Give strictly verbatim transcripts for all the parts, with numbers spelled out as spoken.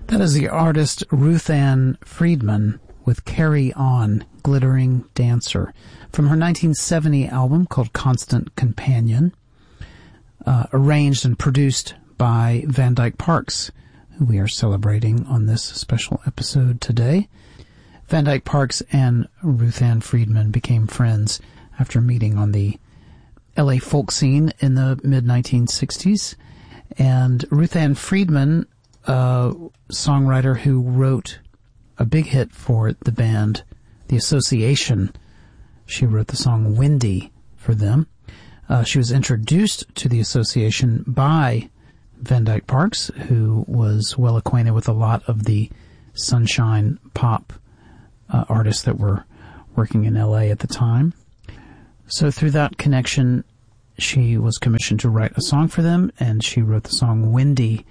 That is the artist Ruth Ann Friedman with Carry On, Glittering Dancer, from her nineteen seventy album called Constant Companion, uh, arranged and produced by Van Dyke Parks, who we are celebrating on this special episode today. Van Dyke Parks and Ruth Ann Friedman became friends after meeting on the L A folk scene in the mid nineteen sixties. And Ruth Ann Friedman, a songwriter who wrote a big hit for the band, The Association. She wrote the song Windy for them. Uh, she was introduced to The Association by Van Dyke Parks, who was well acquainted with a lot of the sunshine pop uh, artists that were working in L A at the time. So through that connection, she was commissioned to write a song for them, and she wrote the song Windy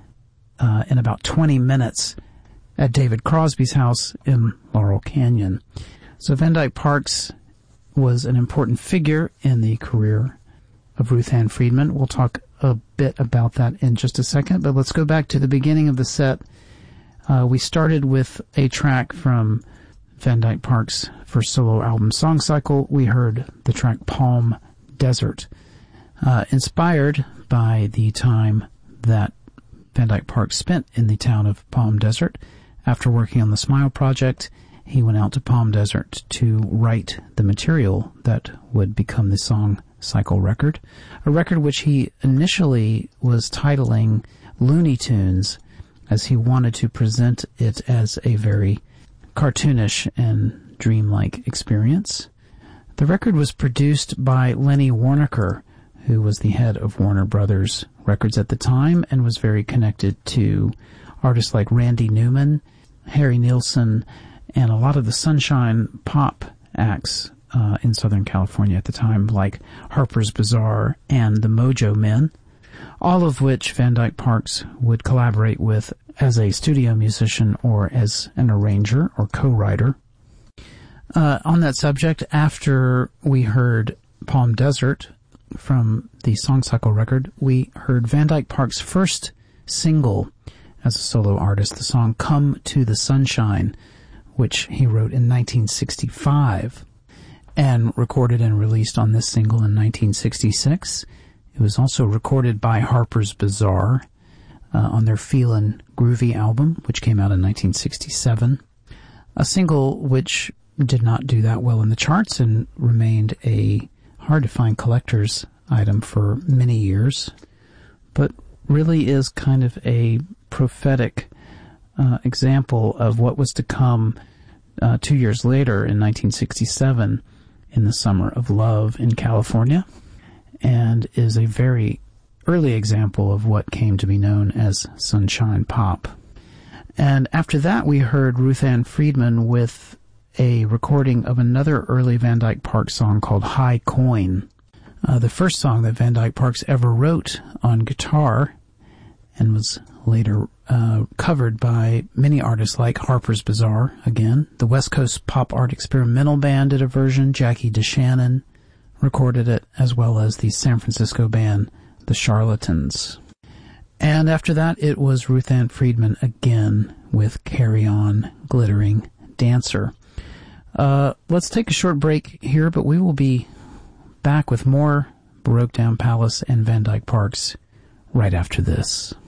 uh, in about twenty minutes at David Crosby's house in Laurel Canyon. So Van Dyke Parks was an important figure in the career of Ruth Ann Friedman. We'll talk a bit about that in just a second, but let's go back to the beginning of the set. Uh, we started with a track from Van Dyke Parks' first solo album, Song Cycle. We heard the track Palm Desert, uh, inspired by the time that Van Dyke Parks spent in the town of Palm Desert. After working on the Smile Project, he went out to Palm Desert to write the material that would become the Song Cycle record, a record which he initially was titling Looney Tunes, as he wanted to present it as a very cartoonish and dreamlike experience. The record was produced by Lenny Waronker, who was the head of Warner Brothers Records at the time and was very connected to artists like Randy Newman, Harry Nilsson, and a lot of the sunshine pop acts uh, in Southern California at the time, like Harper's Bazaar and the Mojo Men, all of which Van Dyke Parks would collaborate with as a studio musician or as an arranger or co-writer. Uh, on that subject, after we heard Palm Desert from the Song Cycle record, we heard Van Dyke Parks' first single as a solo artist, the song Come to the Sunshine, which he wrote in nineteen sixty-five and recorded and released on this single in nineteen sixty-six. It was also recorded by Harper's Bazaar uh, on their Feelin' Groovy album, which came out in nineteen sixty-seven. A single which did not do that well in the charts and remained a hard-to-find collector's item for many years, but really is kind of a prophetic uh, example of what was to come uh, two years later in nineteen sixty-seven in the Summer of Love in California, and is a very early example of what came to be known as sunshine pop. And after that, we heard Ruth Ann Friedman with a recording of another early Van Dyke Parks song called High Coin, uh, the first song that Van Dyke Parks ever wrote on guitar, and was later uh, covered by many artists like Harper's Bazaar, again. The West Coast Pop Art Experimental Band did a version. Jackie DeShannon recorded it, as well as the San Francisco band, The Charlatans. And after that, it was Ruth Ann Friedman again with Carry On, Glittering Dancer. Uh, let's take a short break here, but we will be back with more Broke Down Palace and Van Dyke Parks right after this.